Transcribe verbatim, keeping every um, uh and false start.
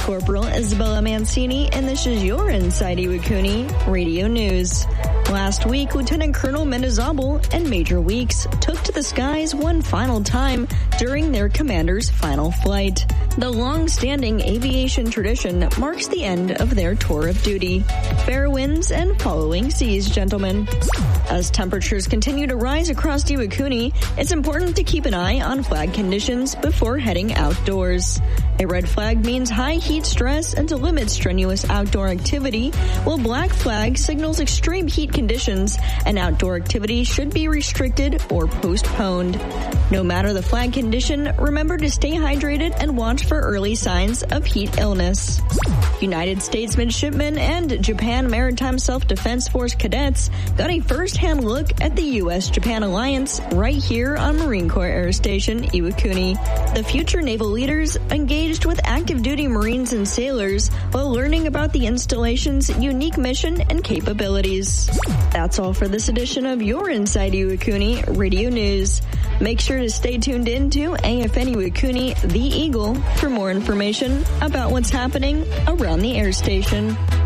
Corporal Isabella Mancini, and this is your Inside Iwakuni Radio News. Last week, Lieutenant Colonel Menezabal and Major Weeks took to the skies one final time during their commander's final flight. The long-standing aviation tradition marks the end of their tour of duty. Fair winds and following seas, gentlemen. As temperatures continue to rise across Iwakuni, it's important to keep an eye on flag conditions before heading outdoors. A red flag means high heat stress and to limit strenuous outdoor activity, while black flag signals extreme heat conditions and outdoor activity should be restricted or postponed. No matter the flag condition, remember to stay hydrated and watch for early signs of heat illness. United States midshipmen and Japan Maritime Self-Defense Force cadets got a first-hand look at the U S Japan alliance right here on Marine Corps Air Station Iwakuni. The future naval leaders engaged with active duty Marines and sailors while learning about the installation's unique mission and capabilities. That's all for this edition of your Inside Iwakuni Radio News. Make sure to stay tuned in to A F N Iwakuni, The Eagle, for more information about what's happening around the air station.